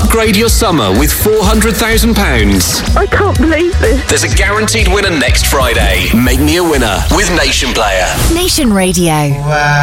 Upgrade your summer with £400,000. I can't believe this. There's a guaranteed winner next Friday. Make me a winner with Nation Player. Nation Radio. Wow.